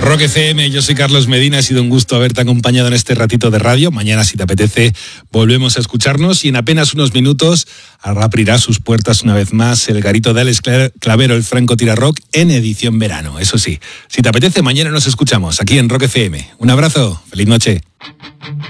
Rock FM, yo soy Carlos Medina, ha sido un gusto haberte acompañado en este ratito de radio. Mañana, si te apetece, volvemos a escucharnos y en apenas unos minutos abrirá sus puertas una vez más el garito de Alex Clavero, el Franco Tira Rock, en edición verano. Eso sí, si te apetece, mañana nos escuchamos aquí en Rock FM. Un abrazo, feliz noche.